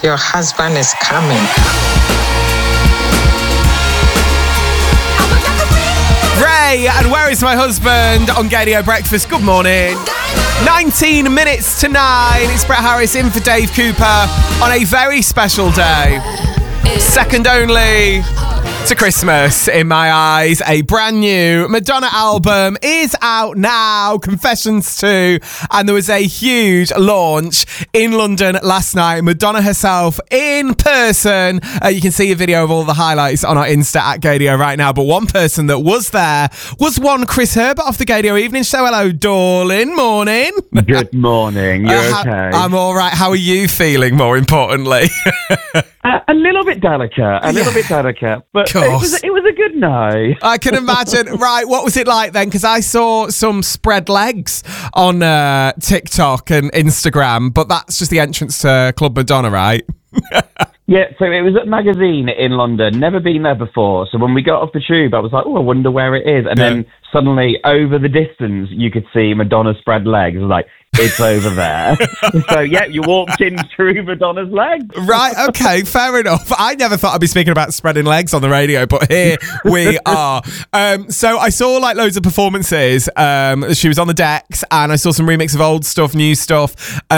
Your husband is coming. Ray, and Where Is My Husband on Gaydio Breakfast. Good morning. 19 minutes to 9. It's Brett Harris in for Dave Cooper on a very special day. Second only to Christmas, in my eyes. A brand new Madonna album is out now, Confessions 2, and there was a huge launch in London last night. Madonna herself in person. You can see a video of all the highlights on our Insta at Gaydio right now, but one person that was there was one Chris Herbert off the Gaydio Evening Show. Hello, darling. Morning. Good morning. You're okay? I'm all right. How are you feeling, more importantly? A little bit delicate. But it was a good night. I can imagine. Right, what was it like then? Because I saw some spread legs on TikTok and Instagram, but that's just the entrance to Club Madonna, right? Yeah, so it was at Magazine in London. Never been there before. So when we got off the tube, I was like, oh, I wonder where it is. And then suddenly, over the distance, you could see Madonna's spread legs. I was like, it's over there. So, yeah, you walked in through Madonna's legs. Right, okay, fair enough. I never thought I'd be speaking about spreading legs on the radio, but here we are. So I saw like loads of performances. She was on the decks, and I saw some remix of old stuff, new stuff.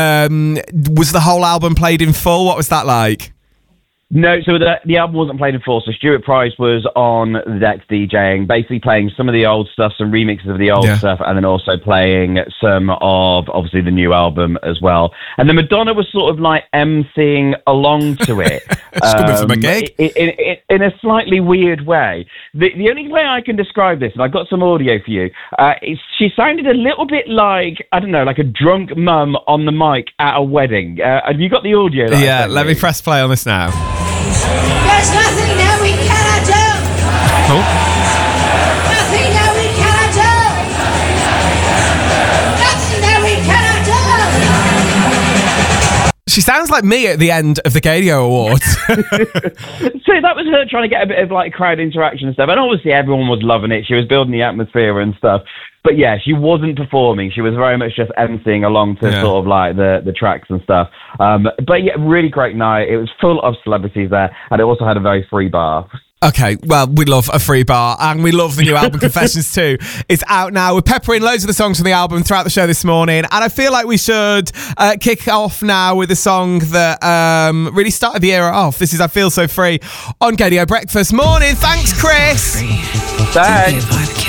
Was the whole album played in full? What was that like? No, so the album wasn't played in full. So Stuart Price was on the decks DJing, basically playing some of the old stuff, some remixes of the old stuff, and then also playing some of, obviously, the new album as well. And then Madonna was sort of like emceeing along to it. From a gig. In a slightly weird way. The only way I can describe this, and I've got some audio for you, is she sounded a little bit like, I don't know, like a drunk mum on the mic at a wedding. Have you got the audio? Yeah, let me press play on this now. There's nothing that we cannot do. Oh. Nothing that we cannot do. Nothing that we cannot do. She sounds like me at the end of the Gaydio Awards. So that was her trying to get a bit of like crowd interaction and stuff. And obviously everyone was loving it. She was building the atmosphere and stuff. But yeah, she wasn't performing. She was very much just emceeing along to sort of like the tracks and stuff. But yeah, really great night. It was full of celebrities there. And it also had a very free bar. Okay, well, we love a free bar, and we love the new album, Confessions 2. It's out now. We're peppering loads of the songs from the album throughout the show this morning, and I feel like we should kick off now with a song that really started the era off. This is I Feel So Free on Gaydio Breakfast. Morning, thanks, Chris. Thanks.